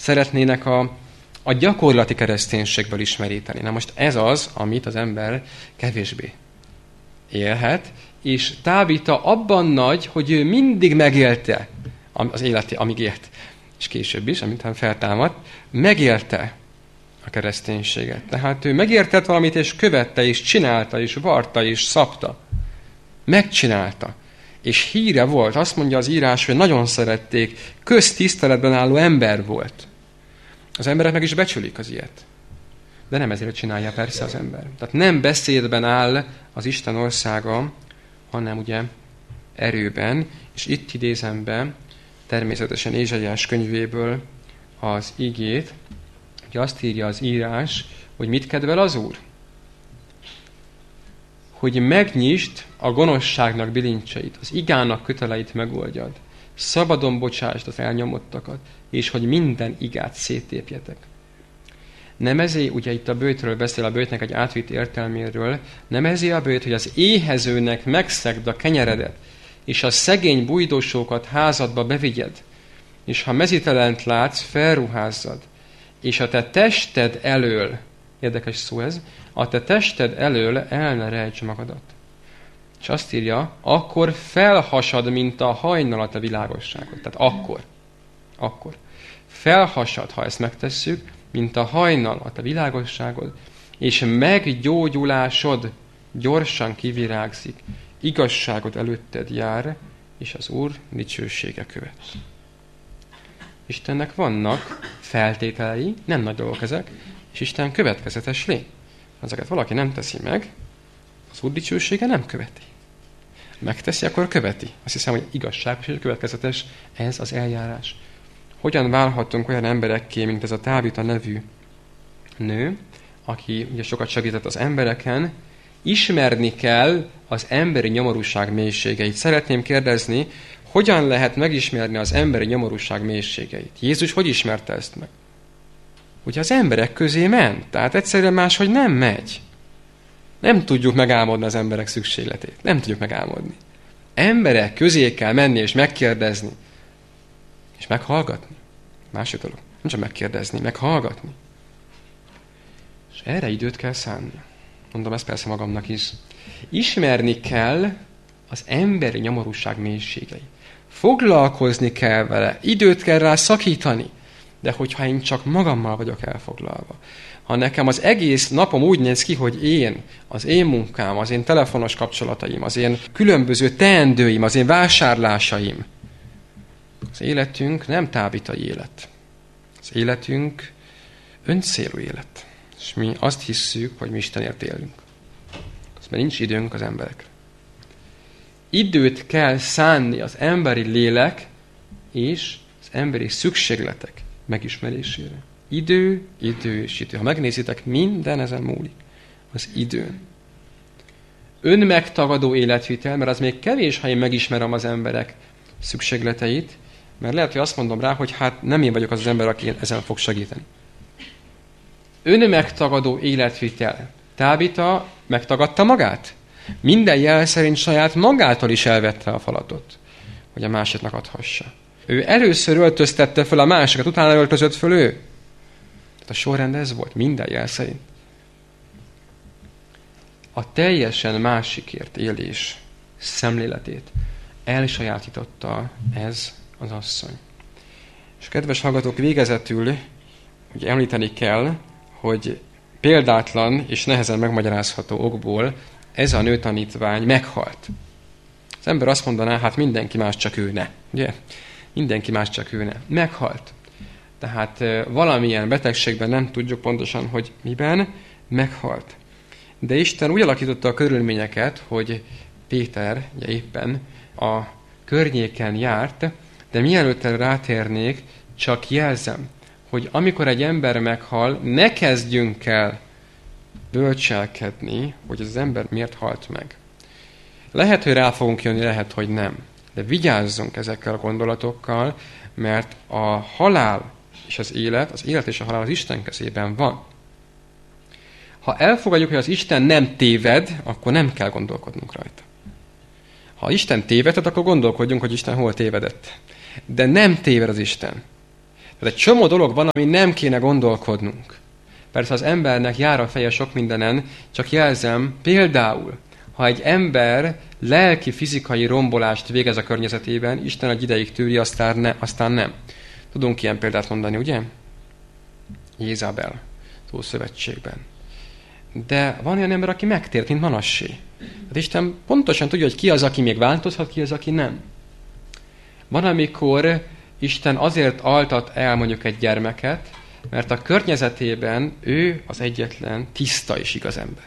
szeretnének a gyakorlati kereszténységből ismeríteni. Na most ez az, amit az ember kevésbé élhet, és Tábita abban nagy, hogy ő mindig megélte az életét, amíg élt, és később is, amint feltámadt, megélte a kereszténységet. Tehát ő megértett valamit, és követte, és csinálta, és varta, és szabta. Megcsinálta. És híre volt, azt mondja az írás, hogy nagyon szerették, köztiszteletben álló ember volt. Az emberek meg is becsülik az ilyet. De nem ezért csinálja persze az ember. Tehát nem beszédben áll az Isten országa, hanem ugye erőben, és itt idézem be természetesen Ézsaiás könyvéből az igét, hogy azt írja az írás, hogy mit kedvel az Úr? Hogy megnyisd a gonoszságnak bilincseit, az igának köteleit megoldjad, szabadon bocsásd az elnyomottakat, és hogy minden igát széttépjetek. Nem ezért, ugye itt a böjtről beszél, a böjtnek egy átvitt értelméről, nem ezért a böjt, hogy az éhezőnek megszegd a kenyeredet, és a szegény bujdosókat házadba bevigyed, és ha mezítelent látsz, felruházzad, és a te tested elől, érdekes szó ez, a te tested elől el ne rejts magadat. És azt írja, akkor felhasad, mint a hajnal a te világosságot. Tehát akkor. Felhasad, ha ezt megtesszük, mint a hajnal a te világosságod, és meggyógyulásod gyorsan kivirágzik, igazságod előtted jár, és az Úr dicsősége követ. Istennek vannak feltételei, nem nagy dolgok ezek, és Isten következetes lény. Ha ezeket valaki nem teszi meg, az Úr dicsősége nem követi. Megteszi, akkor követi. Azt hiszem, hogy igazságos és következetes ez az eljárás. Hogyan válhatunk olyan emberekké, mint ez a Tábita nevű nő, aki ugye sokat segített az embereken, ismerni kell az emberi nyomorúság mélységeit. Szeretném kérdezni, hogyan lehet megismerni az emberi nyomorúság mélységeit? Jézus hogy ismerte ezt meg? Ugye az emberek közé ment, tehát egyszerűen máshogy nem megy. Nem tudjuk megálmodni az emberek szükségletét. Nem tudjuk megálmodni. Emberek közé kell menni és megkérdezni. És meghallgatni. Másik dolog. Nem csak megkérdezni, meghallgatni. És erre időt kell szánni. Mondom ezt persze magamnak is. Ismerni kell az emberi nyomorúság mélységei. Foglalkozni kell vele, időt kell rá szakítani. De hogyha én csak magammal vagyok elfoglalva, ha nekem az egész napom úgy néz ki, hogy az én munkám, az én telefonos kapcsolataim, az én különböző teendőim, az én vásárlásaim, az életünk nem tábitai élet. Az életünk öncélú élet. És mi azt hisszük, hogy mi Istenért élünk. Aztán nincs időnk az emberekre. Időt kell szánni az emberi lélek és az emberi szükségletek megismerésére. Idő és idő. Ha megnézitek, minden ezen múlik. Az idő. Önmegtagadó életvitel, mert az még kevés, ha én megismerem az emberek szükségleteit, mert lehet, hogy azt mondom rá, hogy hát nem én vagyok az az ember, aki ezen fog segíteni. Önmegtagadó életvitel. Tábita megtagadta magát? Minden jel szerint saját magától is elvette a falatot, hogy a másiknak adhassa. Ő először öltöztette föl a másikat, utána öltözött föl ő. Tehát a sorrend ez volt, minden jel szerint. A teljesen másikért élés szemléletét elsajátította ez az asszony. És kedves hallgatók, végezetül ugye említeni kell, hogy példátlan és nehezen megmagyarázható okból ez a nőtanítvány meghalt. Az ember azt mondaná, hát mindenki más, csak ő ne. Ugye? Mindenki más, csak ő ne. Meghalt. Tehát valamilyen betegségben nem tudjuk pontosan, hogy miben meghalt. De Isten úgy alakította a körülményeket, hogy Péter ugye éppen a környéken járt, de mielőtt rátérnék, csak jelzem, hogy amikor egy ember meghal, ne kezdjünk el bölcselkedni, hogy az ember miért halt meg. Lehet, hogy rá fogunk jönni, lehet, hogy nem. De vigyázzunk ezekkel a gondolatokkal, mert a halál és az élet és a halál az Isten kezében van. Ha elfogadjuk, hogy az Isten nem téved, akkor nem kell gondolkodnunk rajta. Ha Isten tévedett, akkor gondolkodjunk, hogy Isten hol tévedett. De nem téved az Isten. Tehát egy csomó dolog van, ami nem kéne gondolkodnunk. Persze az embernek jár a feje sok mindenen, csak jelzem, például, ha egy ember lelki, fizikai rombolást végez a környezetében, Isten egy ideig tűri, aztán nem. Tudunk ilyen példát mondani, ugye? Jézabel, az Ószövetségben. De van olyan ember, aki megtért, mint Manassé. Hát Isten pontosan tudja, hogy ki az, aki még változhat, ki az, aki nem. Van, amikor Isten azért altat el mondjuk egy gyermeket, mert a környezetében ő az egyetlen tiszta és igaz ember.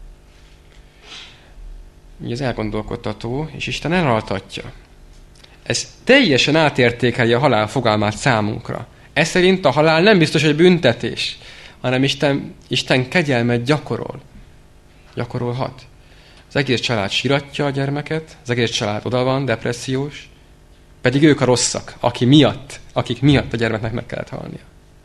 Így ez elgondolkodtató, és Isten elaltatja. Ez teljesen átértékeli a halál fogalmát számunkra. Ez szerint a halál nem biztos, hogy büntetés, hanem Isten kegyelmet gyakorolhat. Az egész család síratja a gyermeket, az egész család oda van, depressziós, pedig ők a rosszak, akik miatt a gyermeknek meg kellett halnia.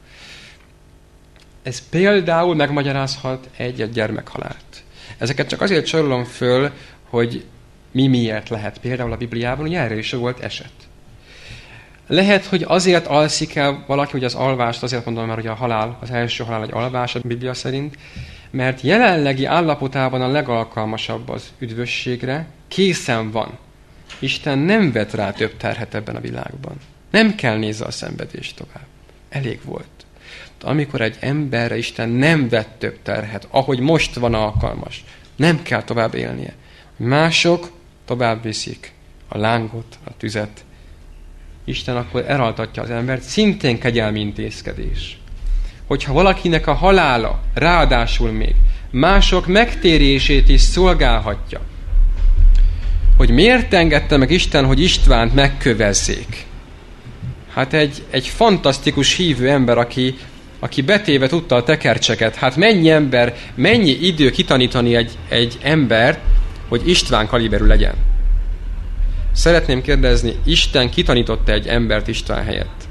Ez például megmagyarázhat egy gyermekhalált. Ezeket csak azért sorolom föl, hogy miért lehet például a Bibliában, hogy erre is volt eset. Lehet, hogy azért alszik el valaki, hogy az alvást, azért mondom már, hogy a halál, az első halál egy alvás a Biblia szerint, mert jelenlegi állapotában a legalkalmasabb az üdvösségre, készen van. Isten nem vet rá több terhet ebben a világban. Nem kell nézze a szenvedést tovább. Elég volt. De amikor egy emberre Isten nem vet több terhet, ahogy most van alkalmas, nem kell tovább élnie. Mások tovább viszik a lángot, a tüzet. Isten akkor elaltatja az embert, szintén kegyelmi intézkedés. Hogyha valakinek a halála, ráadásul még mások megtérését is szolgálhatja, hogy miért engedte meg Isten, hogy Istvánt megkövezzék? Hát egy fantasztikus hívő ember, aki betéve tudta a tekercseket. Hát mennyi idő kitanítani egy embert, hogy István kaliberű legyen? Szeretném kérdezni, Isten kitanította egy embert István helyett?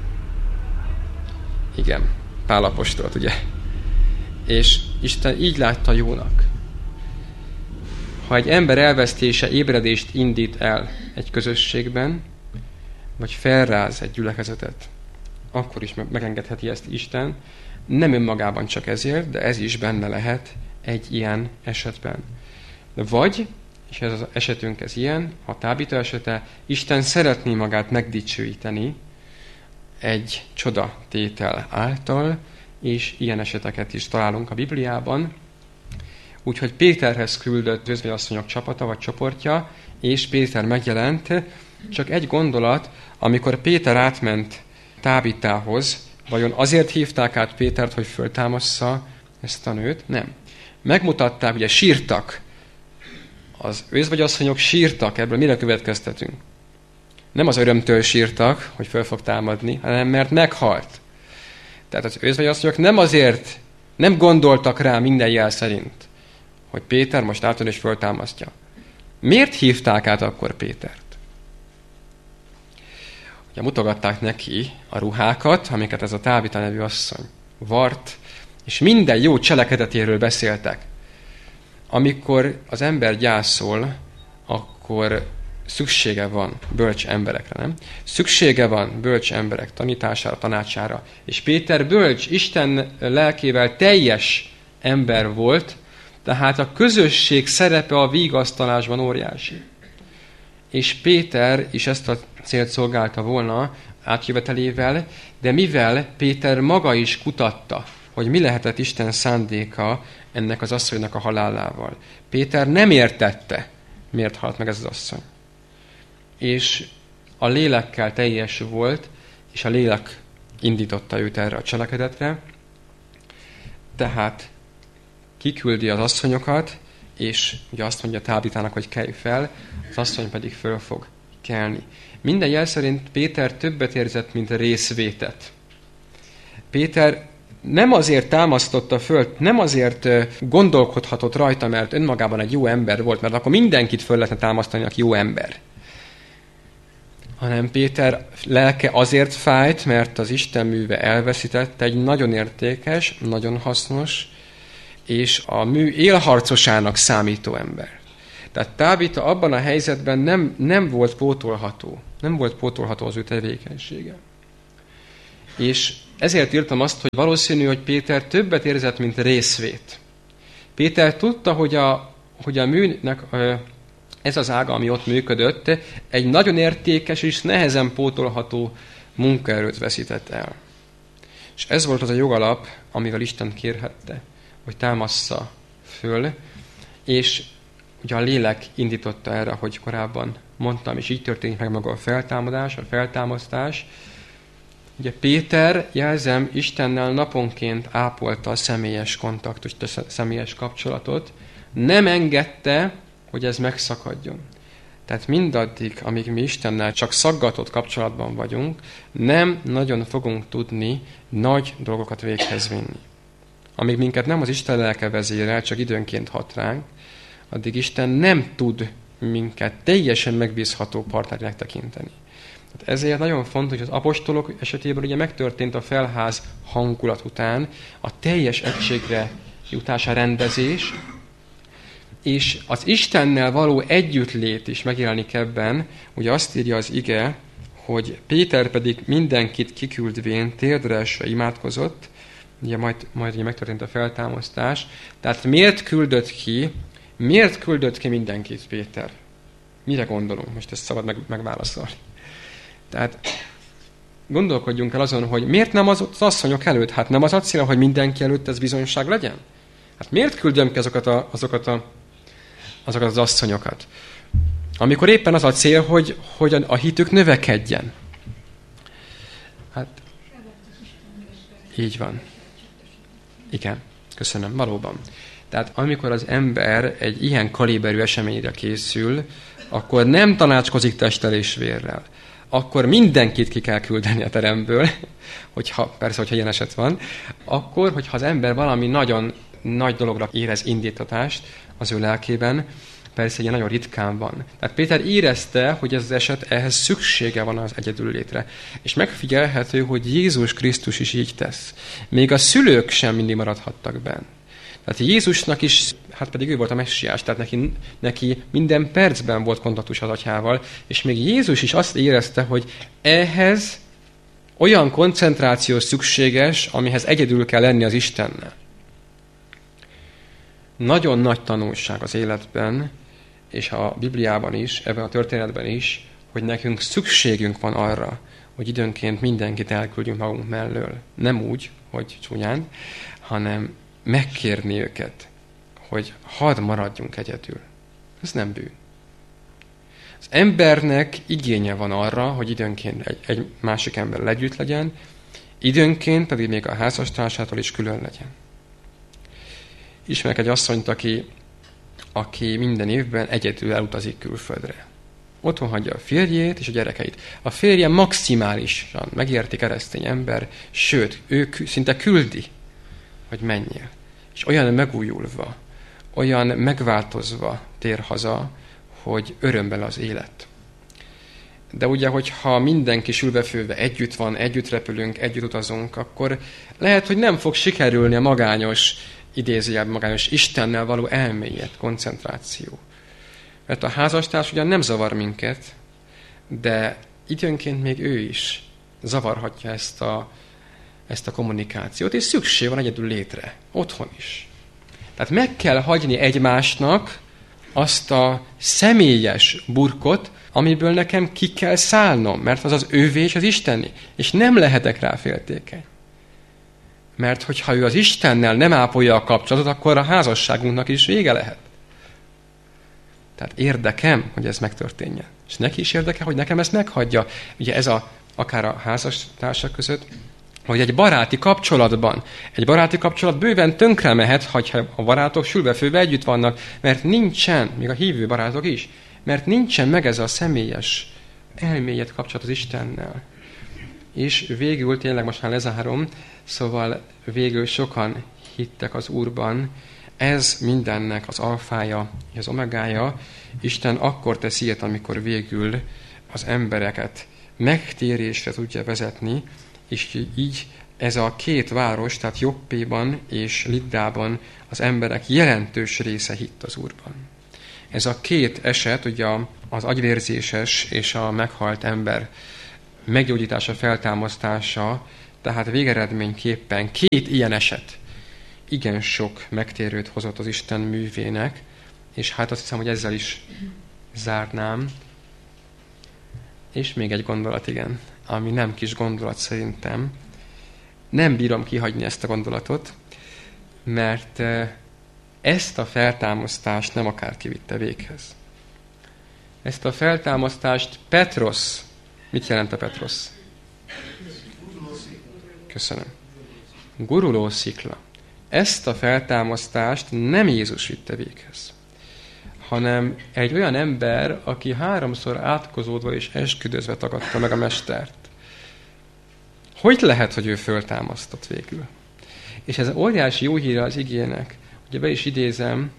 Igen, Pál apostolt, ugye? És Isten így látta jónak. Ha egy ember elvesztése ébredést indít el egy közösségben, vagy felráz egy gyülekezetet, akkor is megengedheti ezt Isten, nem önmagában csak ezért, de ez is benne lehet egy ilyen esetben. Vagy, és ez az esetünk ez ilyen, a Tábita esete, Isten szeretné magát megdicsőíteni egy csodatétel által, és ilyen eseteket is találunk a Bibliában. Úgyhogy Péterhez küldött özvegyasszonyok csapata vagy csoportja, és Péter megjelent. Csak egy gondolat, amikor Péter átment Tábitához, vajon azért hívták át Pétert, hogy föltámassza ezt a nőt? Nem. Megmutatták, ugye sírtak. Az özvegyasszonyok sírtak, ebből mire következtetünk? Nem az örömtől sírtak, hogy föl fog támadni, hanem mert meghalt. Tehát az özvegyasszonyok nem gondoltak rá minden jel szerint, hogy Péter most átön és föltámasztja. Miért hívták át akkor Pétert? Ugye mutogatták neki a ruhákat, amiket ez a Tábita nevű asszony vart, és minden jó cselekedetéről beszéltek. Amikor az ember gyászol, akkor szüksége van bölcs emberekre, nem? Szüksége van bölcs emberek tanítására, tanácsára. És Péter bölcs, Isten lelkével teljes ember volt, tehát a közösség szerepe a vigasztalásban óriási. És Péter is ezt a célt szolgálta volna átjövetelével, de mivel Péter maga is kutatta, hogy mi lehetett Isten szándéka ennek az asszonynak a halálával. Péter nem értette, miért halt meg ez az asszony. És a lélekkel teljes volt, és a lélek indította őt erre a cselekedetre. Tehát kiküldi az asszonyokat, és ugye azt mondja Tábitának, hogy kelj fel, az asszony pedig föl fog kelni. Minden jel szerint Péter többet érzett, mint részvétet. Péter nem azért támasztotta föl, nem azért gondolkodhatott rajta, mert önmagában egy jó ember volt, mert akkor mindenkit föl lehetne támasztani, aki jó ember. Hanem Péter lelke azért fájt, mert az Isten műve elveszített egy nagyon értékes, nagyon hasznos, és a mű élharcosának számító ember. Tehát Tábita abban a helyzetben nem volt pótolható. Nem volt pótolható az ő tevékenysége. És Ezért írtam azt, hogy valószínű, hogy Péter többet érzett, mint részvét. Péter tudta, hogy a műnek ez az ága, ami ott működött, egy nagyon értékes és nehezen pótolható munkaerőt veszített el. És ez volt az a jogalap, amivel Isten kérhette, hogy támassza föl, és ugye a lélek indította erre, hogy korábban mondtam, és így történik meg maga a feltámadás, a feltámasztás. Ugye Péter, jelzem, Istennel naponként ápolta a személyes kontaktust, a személyes kapcsolatot, nem engedte, hogy ez megszakadjon. Tehát mindaddig, amíg mi Istennel csak szaggatott kapcsolatban vagyunk, nem nagyon fogunk tudni nagy dolgokat véghez vinni. Amíg minket nem az Isten lelke vezérel, csak időnként hat ránk, addig Isten nem tud minket teljesen megbízható partnernek tekinteni. Tehát ezért nagyon fontos, hogy az apostolok esetében ugye megtörtént a felház hangulat után a teljes egységre jutás, a rendezés, és az Istennel való együttlét is megjelenik ebben, ugye azt írja az ige, hogy Péter pedig mindenkit kiküldvén térdre esve imádkozott, ugye majd ugye megtörtént a feltámasztás, tehát miért küldött ki mindenkit Péter? Mire gondolunk? Most ezt szabad megválaszolni. Tehát gondolkodjunk el azon, hogy miért nem az asszonyok előtt? Hát nem az a cél, hogy mindenki előtt ez bizonyság legyen? Hát miért küldjem ki azokat az asszonyokat? Amikor éppen az a cél, hogy a hitük növekedjen. Hát, így van. Igen, köszönöm, valóban. Tehát amikor az ember egy ilyen kaliberű eseményre készül, akkor nem tanácskozik testtel és vérrel. Akkor mindenkit ki kell küldeni a teremből, hogyha ilyen eset van, akkor, hogyha az ember valami nagyon nagy dologra érez indítatást az ő lelkében, persze ilyen nagyon ritkán van. Tehát Péter érezte, hogy ez az eset, ehhez szüksége van az egyedüllétre. És megfigyelhető, hogy Jézus Krisztus is így tesz. Még a szülők sem mindig maradhattak benn. Tehát Jézusnak is, hát pedig ő volt a messiás, tehát neki minden percben volt kontaktus az atyával, és még Jézus is azt érezte, hogy ehhez olyan koncentráció szükséges, amihez egyedül kell lenni az Istennel. Nagyon nagy tanulság az életben, és a Bibliában is, ebben a történetben is, hogy nekünk szükségünk van arra, hogy időnként mindenkit elküldjünk magunk mellől. Nem úgy, hogy csúnyán, hanem megkérni őket, hogy hadd maradjunk egyedül. Ez nem bűn. Az embernek igénye van arra, hogy időnként egy másik emberrel együtt legyen, időnként pedig még a házastársától is külön legyen. Ismerek egy asszonyt, aki minden évben egyedül elutazik külföldre. Otthon hagyja a férjét és a gyerekeit. A férje maximálisan megérti keresztény ember, sőt, ő szinte küldi, hogy menjél. És olyan megújulva, olyan megváltozva tér haza, hogy örömmel az élet. De ugye, hogyha mindenki sülvefőve együtt van, együtt repülünk, együtt utazunk, akkor lehet, hogy nem fog sikerülni a magányos, idézőjelben magányos Istennel való elmélyed, koncentráció. Mert a házastárs ugyan nem zavar minket, de időnként még ő is zavarhatja ezt a kommunikációt, és szükség van egyedül létre, otthon is. Tehát meg kell hagyni egymásnak azt a személyes burkot, amiből nekem ki kell szállnom, mert az az ővé és az isteni, és nem lehetek rá féltékeny. Mert hogyha ő az Istennel nem ápolja a kapcsolatot, akkor a házasságunknak is vége lehet. Tehát érdekem, hogy ez megtörténjen. És neki is érdeke, hogy nekem ezt meghagyja. Ugye ez akár a házastársak között, hogy egy baráti kapcsolat bőven tönkre mehet, ha a barátok sülvefőve együtt vannak, mert nincsen, még a hívő barátok is, mert nincsen meg ez a személyes, elmélyed kapcsolat az Istennel. És végül, tényleg most már lezárom, szóval végül sokan hittek az Úrban, ez mindennek az alfája, az omegája. Isten akkor teszi ilyet, amikor végül az embereket megtérésre tudja vezetni, és így ez a két város, tehát Joppéban és Liddában az emberek jelentős része hitt az Úrban. Ez a két eset, ugye az agyvérzéses és a meghalt ember meggyógyítása, feltámasztása Tehát végeredményképpen 2 ilyen eset igen sok megtérőt hozott az Isten művének, és hát azt hiszem, hogy ezzel is zárnám. És még egy gondolat, igen, ami nem kis gondolat szerintem. Nem bírom kihagyni ezt a gondolatot, mert ezt a feltámasztást nem akárki vitte véghez. Ezt a feltámasztást Petros, mit jelent a Petros? Köszönöm. Guruló szikla. Ezt a feltámasztást nem Jézus vitte véghez, hanem egy olyan ember, aki 3-szor átkozódva és esküdözve tagadta meg a mestert. Hogy lehet, hogy ő föltámasztott végül? És ez óriási jó híre az igének. Ugye be is idézem,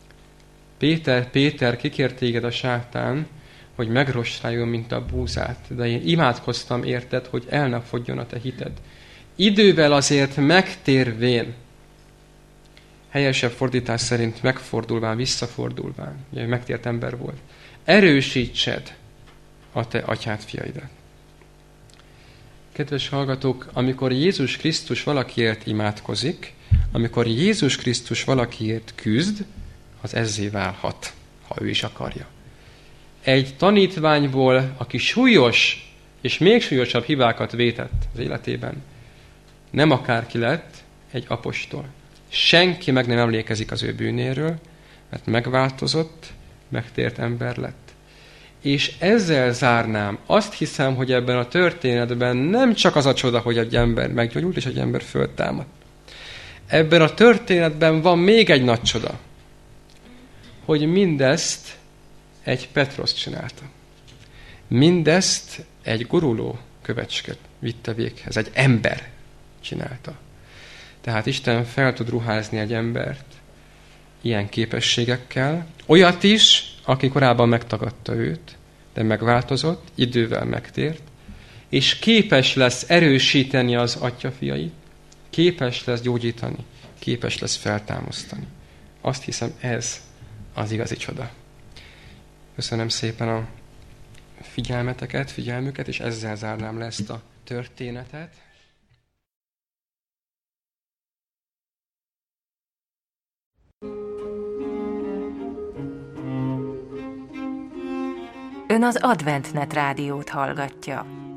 Péter, kikért téged a sátán, hogy megrostáljon, mint a búzát. De én imádkoztam érted, hogy el ne fogyjon a te hited. Idővel azért megtérvén, helyesebb fordítás szerint megfordulván, visszafordulván, ugye megtért ember volt, erősítsed a te atyád fiaidat. Kedves hallgatók, amikor Jézus Krisztus valakiért imádkozik, amikor Jézus Krisztus valakiért küzd, az ezzé válhat, ha ő is akarja. Egy tanítványból, aki súlyos és még súlyosabb hibákat vétett az életében, nem akárki lett egy apostol. Senki meg nem emlékezik az ő bűnéről, mert megváltozott, megtért ember lett. És ezzel zárnám. Azt hiszem, hogy ebben a történetben nem csak az a csoda, hogy egy ember meggyógyult, és egy ember föltámadt. Ebben a történetben van még egy nagy csoda, hogy mindezt egy Petros csinálta. Mindezt egy guruló kövecske vitte véghez, egy ember csinálta. Tehát Isten fel tud ruházni egy embert ilyen képességekkel, olyat is, aki korábban megtagadta őt, de megváltozott, idővel megtért, és képes lesz erősíteni az atyafiait, képes lesz gyógyítani, képes lesz feltámasztani. Azt hiszem, ez az igazi csoda. Köszönöm szépen a figyelmüket, és ezzel zárnám le ezt a történetet. Ön az Adventnet rádiót hallgatja.